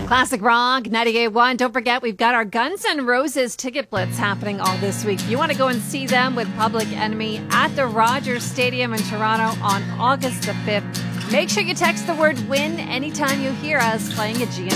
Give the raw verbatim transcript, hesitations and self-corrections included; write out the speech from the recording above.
Classic Rock, ninety-eight point one. Don't forget, we've got our Guns N' Roses ticket blitz happening all this week. If you want to go and see them with Public Enemy at the Rogers Stadium in Toronto on August the fifth, make sure you text the word WIN anytime you hear us playing a G N